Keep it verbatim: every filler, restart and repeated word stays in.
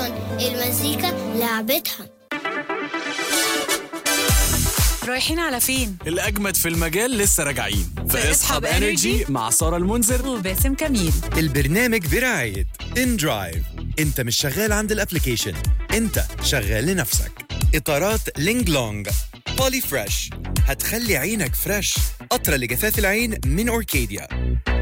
أصلا المزيكا لعبتها. رايحين على فين؟ الأجمد في المجال لسه راجعين فاصحاب إنرجي مع سارة المنذر وباسم كميل. البرنامج برعاية إن درايف. انت مش شغال عند الابليكيشن، انت شغال لنفسك. اطارات لينج لونج بولي فريش هتخلي عينك فريش. قطرة لجفاف العين من أوركيديا.